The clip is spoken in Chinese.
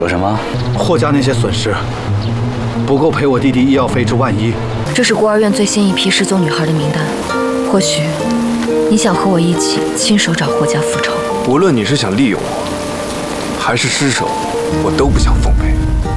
有什么？ 霍家那些损失不够赔我弟弟医药费之万一。 这是孤儿院最新一批失踪女孩的名单，或许你想和我一起亲手找霍家复仇。 无论你是想利用我，还是施舍我，我都不想奉陪。